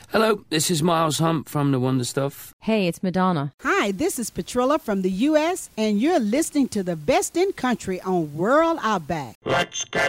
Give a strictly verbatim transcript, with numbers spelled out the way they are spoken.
Hello, this is Miles Hump from The Wonder Stuff. Hey, it's Madonna. Hi, this is Petrilla from the U S, and you're listening to the best in country on World Outback. Let's get